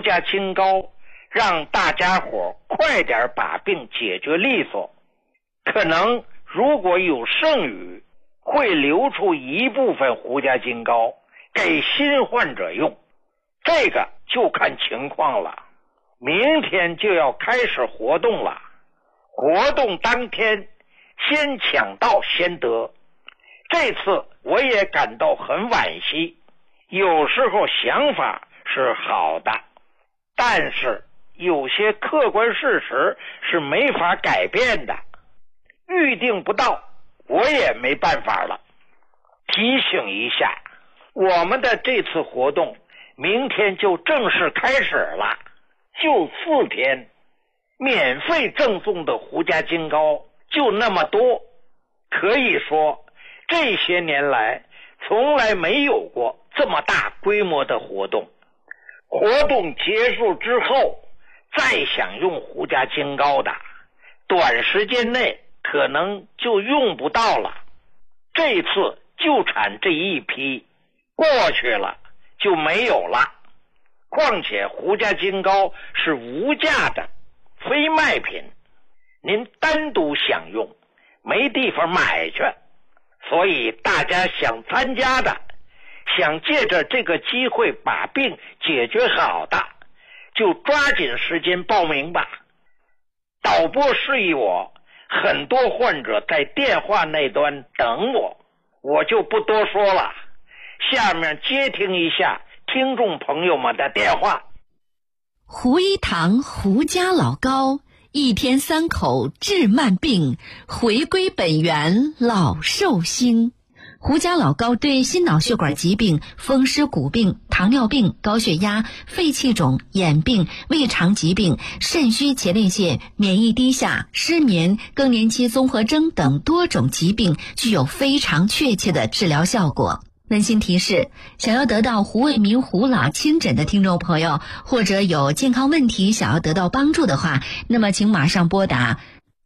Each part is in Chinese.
家清高，让大家伙快点把病解决利索。可能如果有剩余，会留出一部分胡家金膏给新患者用，这个就看情况了。明天就要开始活动了，活动当天先抢到先得。这次我也感到很惋惜，有时候想法是好的，但是有些客观事实是没法改变的，预定不到我也没办法了。提醒一下，我们的这次活动明天就正式开始了，就4天，免费赠送的胡家金膏就那么多，可以说这些年来从来没有过这么大规模的活动。活动结束之后，再想用胡家金膏的，短时间内可能就用不到了。这次就产这一批，过去了就没有了。况且胡家金膏是无价的非卖品，您单独享用没地方买去，所以大家想参加的，想借着这个机会把病解决好的，就抓紧时间报名吧。导播示意我，很多患者在电话那端等我就不多说了，下面接听一下听众朋友们的电话。 胡一堂胡家老膏，1天3口治慢病，回归本源老寿星。胡家老膏对心脑血管疾病、风湿骨病、糖尿病、高血压、肺气肿、眼病、胃肠疾病、肾虚前列腺、免疫低下、失眠、更年期综合征等多种疾病具有非常确切的治疗效果。温馨提示，想要得到胡卫民胡老亲诊的听众朋友，或者有健康问题想要得到帮助的话，那么请马上拨打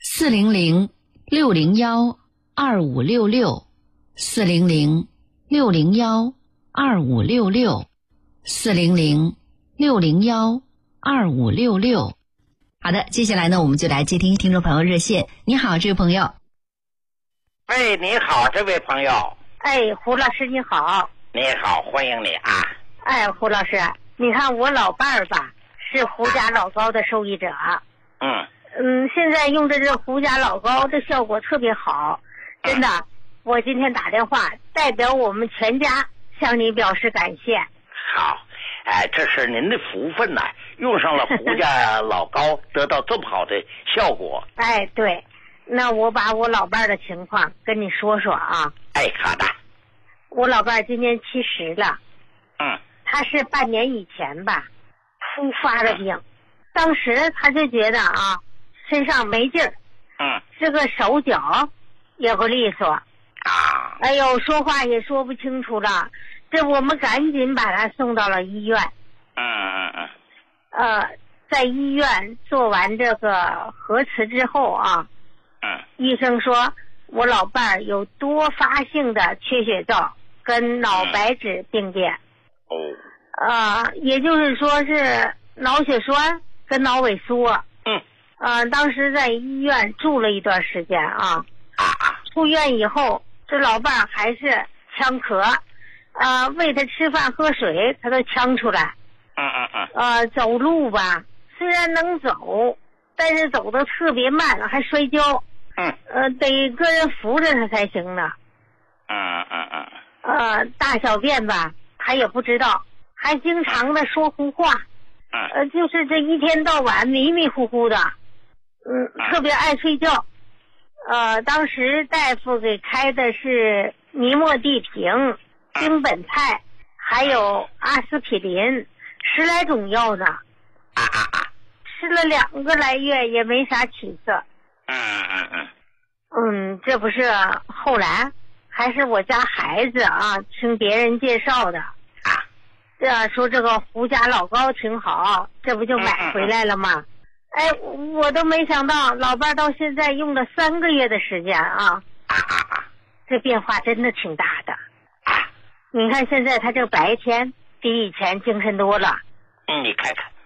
400-601-2566 400-601-2566 400-601-2566。好的，接下来呢，我们就来接听听众朋友热线。你好，这位朋友。 喂，你好，这位朋友。 哎，胡老师你好。 你好，欢迎你啊。 哎，胡老师，你看我老伴儿吧，是胡家老膏的受益者。现在用的这胡家老膏的效果特别好，真的。我今天打电话代表我们全家向你表示感谢。 好，这是您的福分呐，用上了胡家老膏得到这么好的效果。 哎，对，那我把我老伴儿的情况跟你说说啊。 哎，好的。 我老伴儿今年70了。他是半年以前吧突发的病，当时他就觉得啊身上没劲儿，这个手脚也不利索，哎呦说话也说不清楚了，这我们赶紧把他送到了医院。在医院做完这个核磁之后啊，医生说我老伴儿有多发性的缺血症跟脑白质病变。也就是说是脑血栓跟脑萎缩。当时在医院住了一段时间啊。出院以后，这老伴儿还是呛咳，喂他吃饭喝水他都呛出来。走路吧虽然能走，但是走得特别慢，还摔跤。得个人扶着他才行呢。大小便吧他也不知道，还经常的说胡话。就是这一天到晚迷迷糊糊的。特别爱睡觉。当时大夫给开的是尼莫地平、丁苯酞还有阿司匹林10来种药呢。吃了2个来月也没啥起色。这不是后来还是我家孩子啊听别人介绍的。说这个胡家老膏挺好，这不就买回来了吗？哎，我都没想到老伴到现在用了3个月的时间啊。这变化真的挺大的。你看现在他这个白天比以前精神多了。 你看看。